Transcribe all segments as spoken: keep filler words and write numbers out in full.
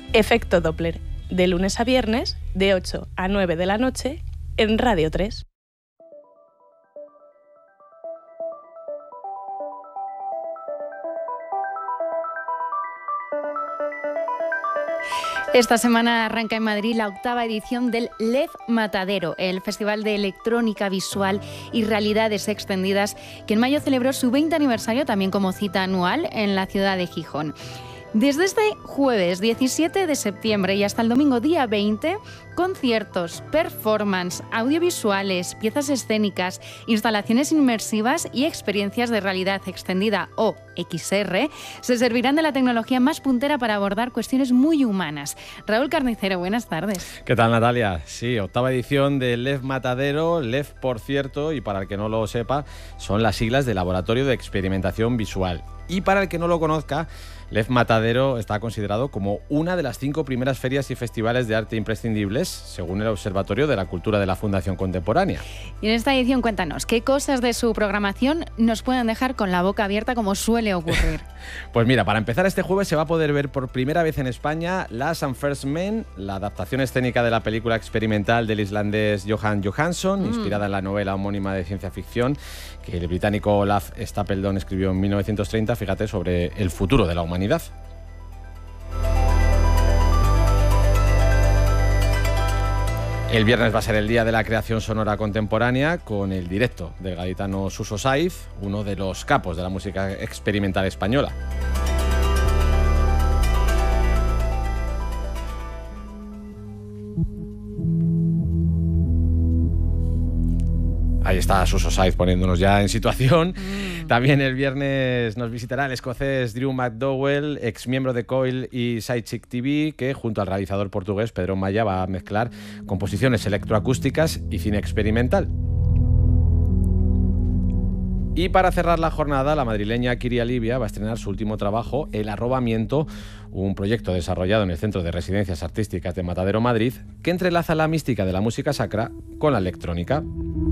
Efecto Doppler, de lunes a viernes, de ocho a nueve de la noche, en Radio tres. Esta semana arranca en Madrid la octava edición del L E F Matadero, el Festival de Electrónica Visual y Realidades Extendidas, que en mayo celebró su veinte aniversario también como cita anual en la ciudad de Gijón. Desde este jueves diecisiete de septiembre y hasta el domingo día veinte, conciertos, performance, audiovisuales, piezas escénicas, instalaciones inmersivas y experiencias de realidad extendida o X R se servirán de la tecnología más puntera para abordar cuestiones muy humanas. Raúl Carnicero, buenas tardes. ¿Qué tal, Natalia? Sí, octava edición del L E F Matadero. L E F, por cierto, y para el que no lo sepa, son las siglas de Laboratorio de Experimentación Visual. Y para el que no lo conozca, L E F Matadero está considerado como una de las cinco primeras ferias y festivales de arte imprescindibles, según el Observatorio de la Cultura de la Fundación Contemporánea. Y en esta edición, cuéntanos, ¿qué cosas de su programación nos pueden dejar con la boca abierta como suele ocurrir? Pues mira, para empezar, este jueves se va a poder ver por primera vez en España Last and First Men, la adaptación escénica de la película experimental del islandés Jóhann Jóhannsson, mm. inspirada en la novela homónima de ciencia ficción que el británico Olaf Stapledon escribió en mil novecientos treinta, fíjate, sobre el futuro de la humanidad. El viernes va a ser el día de la creación sonora contemporánea con el directo del gaditano Suso Saiz, uno de los capos de la música experimental española. Ahí está Suso Saiz poniéndonos ya en situación. Mm. También el viernes nos visitará el escocés Drew McDowell, ex miembro de Coil y Sidechick T V, que junto al realizador portugués Pedro Maya va a mezclar composiciones electroacústicas y cine experimental. Y para cerrar la jornada, la madrileña Kiria Livia va a estrenar su último trabajo, El Arrobamiento, un proyecto desarrollado en el Centro de Residencias Artísticas de Matadero, Madrid, que entrelaza la mística de la música sacra con la electrónica.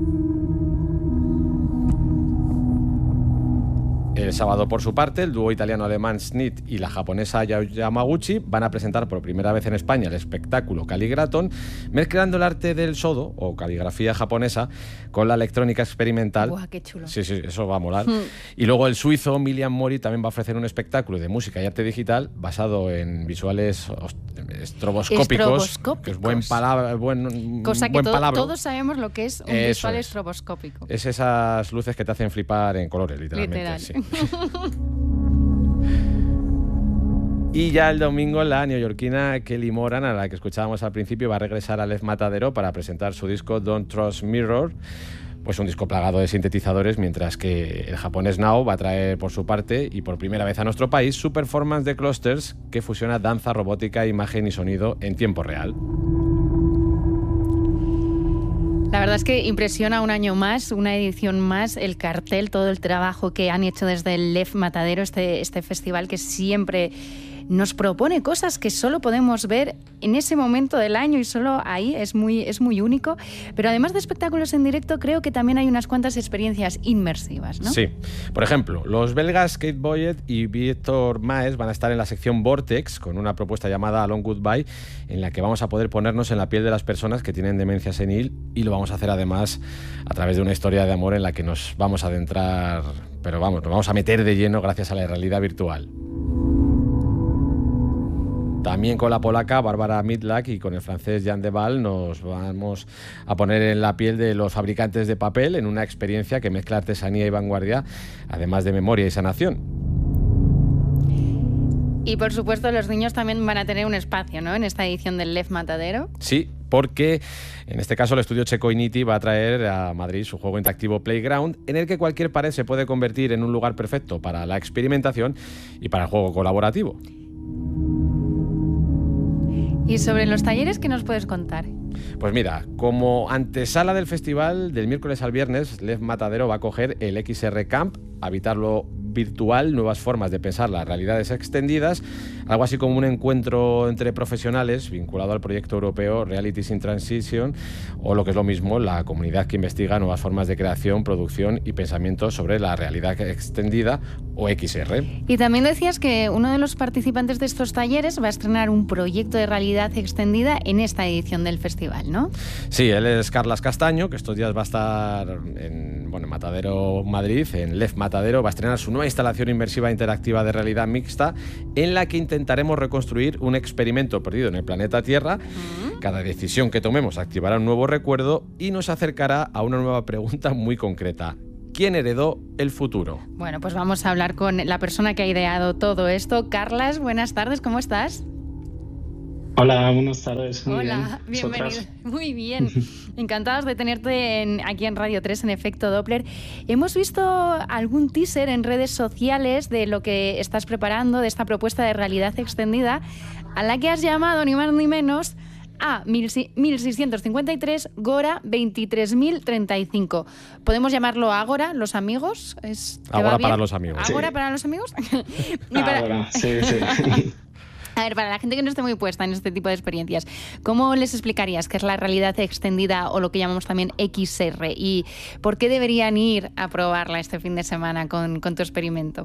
El sábado, por su parte, el dúo italiano-alemán Snit y la japonesa Yamaguchi van a presentar por primera vez en España el espectáculo Caligraton, mezclando el arte del sodo, o caligrafía japonesa, con la electrónica experimental. ¡Guau, qué chulo! Sí, sí, eso va a molar. Mm. Y luego el suizo Milian Mori también va a ofrecer un espectáculo de música y arte digital basado en visuales estroboscópicos, estroboscópicos. que es buen palabra, buen Cosa que buen to- palabra. todos sabemos lo que es un Eso visual es. estroboscópico. Es esas luces que te hacen flipar en colores, literalmente. Literal. Sí. Y ya el domingo la neoyorquina Kelly Moran, a la que escuchábamos al principio, va a regresar al L E F Matadero para presentar su disco Don't Trust Mirror, pues un disco plagado de sintetizadores, mientras que el japonés Nao va a traer por su parte, y por primera vez a nuestro país, su performance de Clusters, que fusiona danza, robótica, imagen y sonido en tiempo real. La verdad es que impresiona un año más, una edición más, el cartel, todo el trabajo que han hecho desde el L E F Matadero, este, este festival que siempre nos propone cosas que solo podemos ver en ese momento del año y solo ahí, es muy, es muy único. Pero además de espectáculos en directo, creo que también hay unas cuantas experiencias inmersivas, ¿no? Sí. Por ejemplo, los belgas Kate Boyett y Víctor Maes van a estar en la sección Vortex con una propuesta llamada A Long Goodbye, en la que vamos a poder ponernos en la piel de las personas que tienen demencia senil, y lo vamos a hacer además a través de una historia de amor en la que nos vamos a adentrar, pero vamos, nos vamos a meter de lleno gracias a la realidad virtual. También con la polaca Bárbara Midlak y con el francés Jean Deval nos vamos a poner en la piel de los fabricantes de papel en una experiencia que mezcla artesanía y vanguardia, además de memoria y sanación. Y por supuesto los niños también van a tener un espacio, ¿no?, en esta edición del L E F Matadero. Sí, porque en este caso el estudio checo Initi va a traer a Madrid su juego interactivo Playground, en el que cualquier pared se puede convertir en un lugar perfecto para la experimentación y para el juego colaborativo. ¿Y sobre los talleres qué nos puedes contar? Pues mira, como antesala del festival, del miércoles al viernes, L E F Matadero va a coger el X R Camp, Habitarlo virtual, nuevas formas de pensar las realidades extendidas, algo así como un encuentro entre profesionales vinculado al proyecto europeo Realities in Transition, o lo que es lo mismo, la comunidad que investiga nuevas formas de creación, producción y pensamiento sobre la realidad extendida o X R. Y también decías que uno de los participantes de estos talleres va a estrenar un proyecto de realidad extendida en esta edición del festival, ¿no? Sí, él es Carlas Castaño, que estos días va a estar en, bueno, en Matadero, Madrid, en L E F Matadero. Va a estrenar su nueva instalación inmersiva interactiva de realidad mixta, en la que intentaremos reconstruir un experimento perdido en el planeta Tierra. Uh-huh. Cada decisión que tomemos activará un nuevo recuerdo y nos acercará a una nueva pregunta muy concreta. ¿Quién heredó el futuro? Bueno, pues vamos a hablar con la persona que ha ideado todo esto. Carlas, buenas tardes, ¿cómo estás? Hola, buenas tardes. Muy Hola, bien. Bienvenido. Muy bien. Encantados de tenerte en, aquí en Radio tres, en Efecto Doppler. Hemos visto algún teaser en redes sociales de lo que estás preparando, de esta propuesta de realidad extendida, a la que has llamado, ni más ni menos, A mil seiscientos cincuenta y tres, Gora veintitrés mil treinta y cinco. ¿Podemos llamarlo Ágora, los amigos? ¿Es, Ágora para los amigos. ¿Ágora sí. para los amigos? Ágora, sí, sí. A ver, para la gente que no esté muy puesta en este tipo de experiencias, ¿cómo les explicarías qué es la realidad extendida o lo que llamamos también X R? ¿Y por qué deberían ir a probarla este fin de semana con, con tu experimento?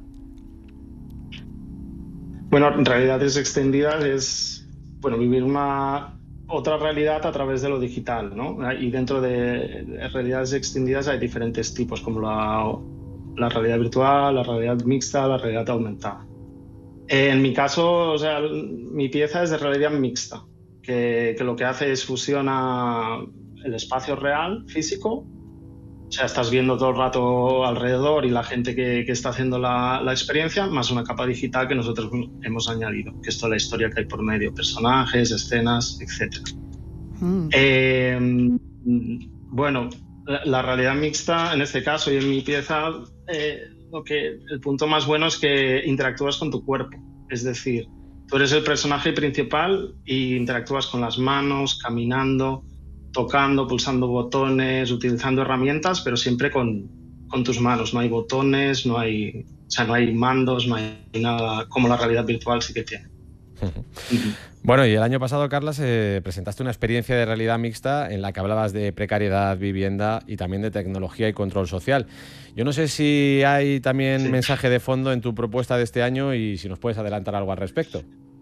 Bueno, realidades extendidas es, bueno, vivir una otra realidad a través de lo digital, ¿no? Y dentro de, de realidades extendidas hay diferentes tipos, como la, la realidad virtual, la realidad mixta, la realidad aumentada. En mi caso, o sea, mi pieza es de realidad mixta, que, que lo que hace es fusiona el espacio real, físico, o sea, estás viendo todo el rato alrededor y la gente que, que está haciendo la, la experiencia, más una capa digital que nosotros hemos añadido, que es toda la historia que hay por medio, personajes, escenas, etcétera. Mm. Eh, bueno, la, la realidad mixta, en este caso y en mi pieza, eh, lo que, el punto más bueno es que interactúas con tu cuerpo, es decir, tú eres el personaje principal y interactúas con las manos, caminando, tocando, pulsando botones, utilizando herramientas, pero siempre con, con tus manos. No hay botones, no hay, o sea, no hay mandos, no hay nada como la realidad virtual sí que tiene. Bueno, y el año pasado, Carlas, eh, presentaste una experiencia de realidad mixta en la que hablabas de precariedad, vivienda y también de tecnología y control social. Yo no sé si hay también sí. mensaje de fondo en tu propuesta de este año y si nos puedes adelantar algo al respecto.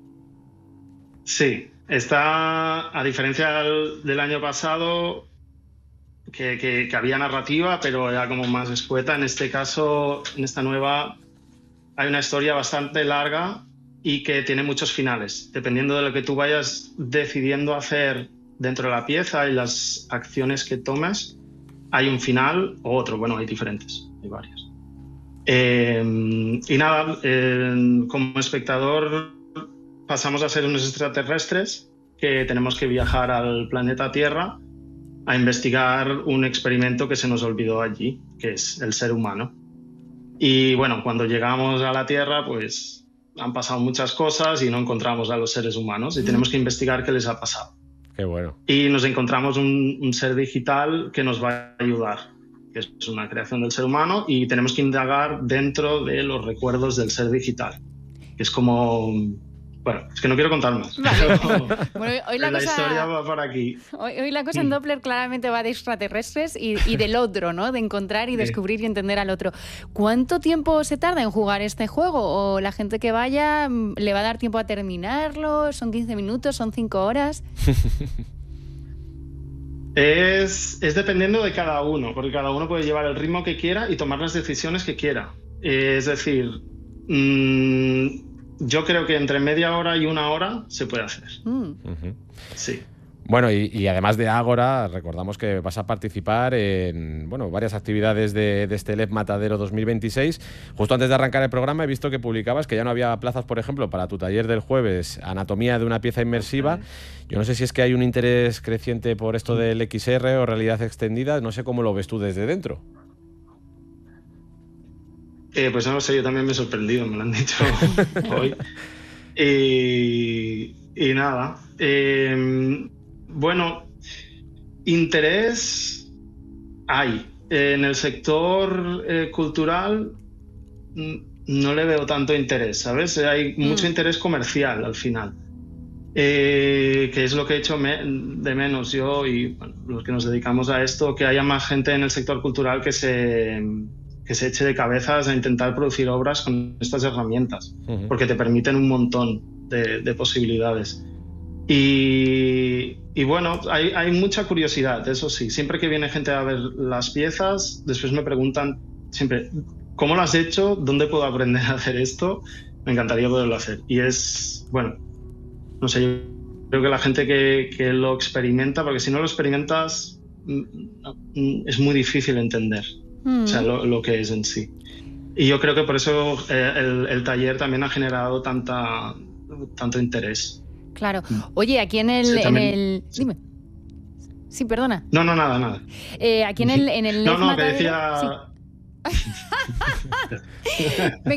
Sí, está, a diferencia del, del año pasado, que, que, que había narrativa, pero era como más escueta. En este caso, en esta nueva, hay una historia bastante larga y que tiene muchos finales. Dependiendo de lo que tú vayas decidiendo hacer dentro de la pieza y las acciones que tomes, hay un final o otro. Bueno, hay diferentes, hay varios. Eh, y nada, eh, como espectador pasamos a ser unos extraterrestres que tenemos que viajar al planeta Tierra a investigar un experimento que se nos olvidó allí, que es el ser humano. Y bueno, cuando llegamos a la Tierra, pues han pasado muchas cosas y no encontramos a los seres humanos y tenemos que investigar qué les ha pasado. Qué bueno. Y nos encontramos un, un ser digital que nos va a ayudar, que es una creación del ser humano, y tenemos que indagar dentro de los recuerdos del ser digital, que es como... Bueno, es que no quiero contar más. Vale. Bueno, hoy la, la cosa, historia va por aquí. Hoy, hoy la cosa en Doppler claramente va de extraterrestres y, y del otro, ¿no? De encontrar y descubrir y entender al otro. ¿Cuánto tiempo se tarda en jugar este juego? ¿O la gente que vaya le va a dar tiempo a terminarlo? ¿Son quince minutos? ¿Son cinco horas? Es, es dependiendo de cada uno, porque cada uno puede llevar el ritmo que quiera y tomar las decisiones que quiera. Es decir... Mmm, yo creo que entre media hora y una hora se puede hacer. Mm. Uh-huh. Sí. Bueno, y, y además de Ágora, recordamos que vas a participar en bueno, varias actividades de, de este L E F Matadero dos mil veintiséis. Justo antes de arrancar el programa he visto que publicabas que ya no había plazas, por ejemplo, para tu taller del jueves, Anatomía de una pieza inmersiva. Okay. Yo no sé si es que hay un interés creciente por esto del X R o realidad extendida. No sé cómo lo ves tú desde dentro. Eh, pues no sé, yo también me he sorprendido, me lo han dicho hoy. Y, y nada, eh, bueno, interés hay. En el sector eh, cultural no le veo tanto interés, ¿sabes? Hay mucho Mm. interés comercial al final, eh, que es lo que he hecho me- de menos yo y bueno, los que nos dedicamos a esto, que haya más gente en el sector cultural que se, que se eche de cabezas a intentar producir obras con estas herramientas, Ujú. porque te permiten un montón de, de posibilidades. Y, y bueno, hay, hay mucha curiosidad, eso sí. Siempre que viene gente a ver las piezas, después me preguntan siempre, ¿cómo lo has hecho? ¿Dónde puedo aprender a hacer esto? Me encantaría poderlo hacer. Y es, bueno, no sé, yo creo que la gente que, que lo experimenta, porque si no lo experimentas, mm, mm, es muy difícil entender, Mm. o sea, lo, lo que es en sí. Y yo creo que por eso eh, el, el taller también ha generado tanta, tanto interés. Claro. Oye, aquí en el... Sí, en también- el... sí. Dime. Sí, perdona. No, no, nada, nada. Eh, aquí en el, en el No, Lef no, que Matadero- decía... Sí.